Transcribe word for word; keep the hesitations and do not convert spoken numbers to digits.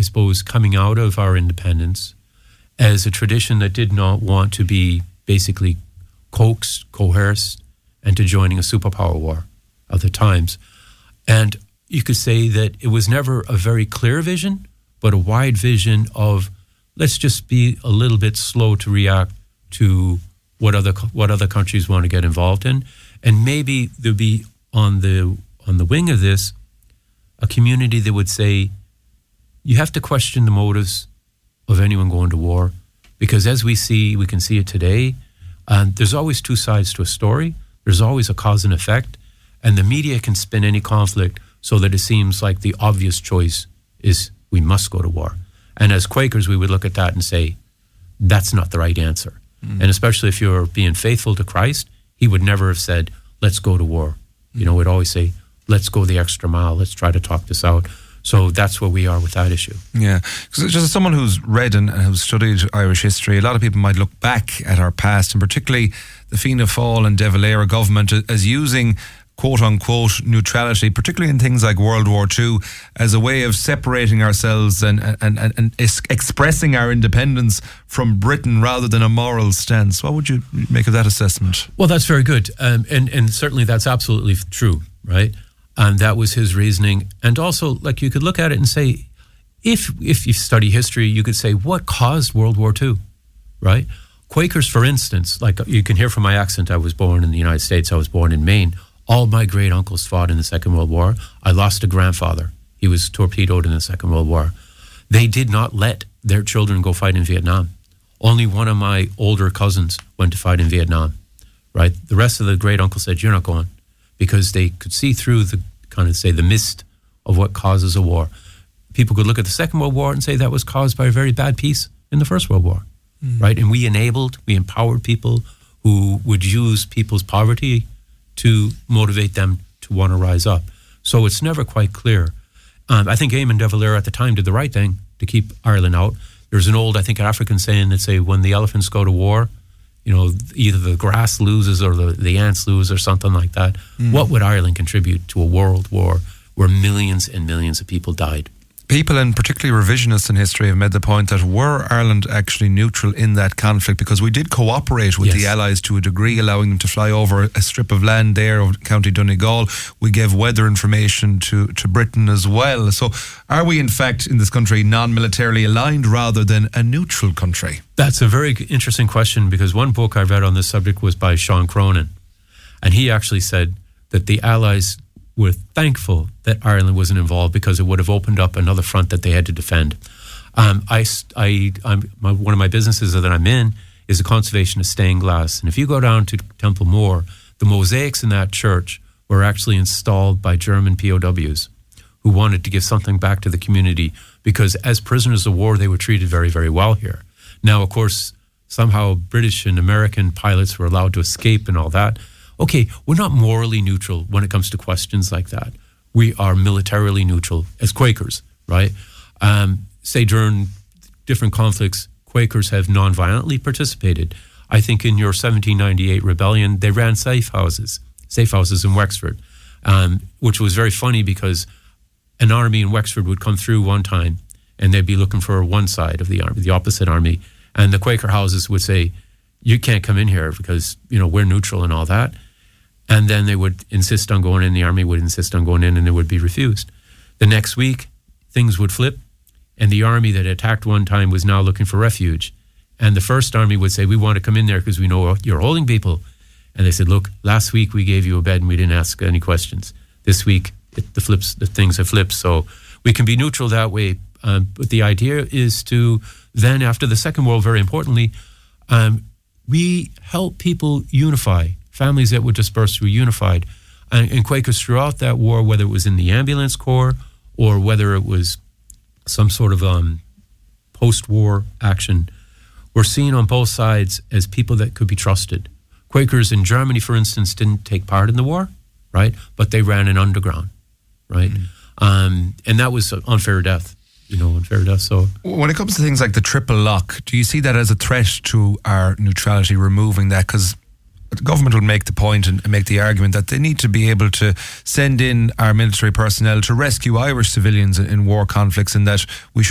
I suppose, coming out of our independence as a tradition that did not want to be basically coaxed, coerced, and to joining a superpower war of the times. And you could say that it was never a very clear vision, but a wide vision of let's just be a little bit slow to react to what other what other countries want to get involved in. And maybe there'd be on the on the wing of this a community that would say you have to question the motives of anyone going to war, because as we see, we can see it today, um, there's always two sides to a story. There's always a cause and effect, and the media can spin any conflict so that it seems like the obvious choice is we must go to war. And as Quakers, we would look at that and say, that's not the right answer. Mm. And especially if you're being faithful to Christ, he would never have said, let's go to war. Mm. You know, we'd always say, let's go the extra mile. Let's try to talk this out. So that's where we are with that issue. Yeah, because just as someone who's read and who's studied Irish history, a lot of people might look back at our past, and particularly the Fianna Fáil and De Valera government, as using quote-unquote neutrality, particularly in things like World War Two, as a way of separating ourselves and, and, and, and expressing our independence from Britain rather than a moral stance. What would you make of that assessment? Well, that's very good. Um, and, and certainly that's absolutely true, right? And that was his reasoning. And also, like, you could look at it and say, if if you study history, you could say, what caused World War Two, right? Quakers, for instance, like you can hear from my accent, I was born in the United States, I was born in Maine. All my great uncles fought in the Second World War. I lost a grandfather. He was torpedoed in the Second World War. They did not let their children go fight in Vietnam. Only one of my older cousins went to fight in Vietnam, right? The rest of the great uncles said, you're not going, because they could see through the, kind of say, the mist of what causes a war. People could look at the Second World War and say that was caused by a very bad peace in the First World War, mm. right? And we enabled, we empowered people who would use people's poverty to motivate them to want to rise up. So it's never quite clear. Um, I think Eamon de Valera at the time did the right thing to keep Ireland out. There's an old, I think, African saying that say, when the elephants go to war, you know, either the grass loses or the, the ants lose or something like that. Mm. What would Ireland contribute to a world war where millions and millions of people died? People, and particularly revisionists in history, have made the point that were Ireland actually neutral in that conflict, because we did cooperate with yes. the Allies to a degree, allowing them to fly over a strip of land there of County Donegal. We gave weather information to, to Britain as well. So are we in fact in this country non-militarily aligned rather than a neutral country? That's a very interesting question, because one book I read on this subject was by Sean Cronin, and he actually said that the Allies were thankful that Ireland wasn't involved, because it would have opened up another front that they had to defend. Um, I, I, I'm, my, one of my businesses that I'm in is the conservation of stained glass. And if you go down to Templemore, the mosaics in that church were actually installed by German P O Ws who wanted to give something back to the community, because as prisoners of war, they were treated very, very well here. Now, of course, somehow British and American pilots were allowed to escape and all that. Okay, we're not morally neutral when it comes to questions like that. We are militarily neutral as Quakers, right? Um, say during different conflicts, Quakers have non-violently participated. I think in your seventeen ninety-eight rebellion, they ran safe houses, safe houses in Wexford, um, which was very funny, because an army in Wexford would come through one time and they'd be looking for one side of the army, the opposite army, and the Quaker houses would say, you can't come in here because, you know, we're neutral and all that. And then they would insist on going in, the army would insist on going in, and it would be refused. The next week, things would flip, and the army that attacked one time was now looking for refuge. And the first army would say, we want to come in there because we know you're holding people. And they said, look, last week we gave you a bed and we didn't ask any questions. This week, it, the flips, the things have flipped. So we can be neutral that way. Um, but the idea is to then, after the Second World, very importantly, um, we help people unify. Families that were dispersed were unified. And, and Quakers throughout that war, whether it was in the ambulance corps or whether it was some sort of um, post-war action, were seen on both sides as people that could be trusted. Quakers in Germany, for instance, didn't take part in the war, right? But they ran an underground, right? Mm-hmm. Um, and that was unfair death. You know, unfair death. So when it comes to things like the triple lock, do you see that as a threat to our neutrality, removing that? Because the government will make the point and make the argument that they need to be able to send in our military personnel to rescue Irish civilians in war conflicts, and that we should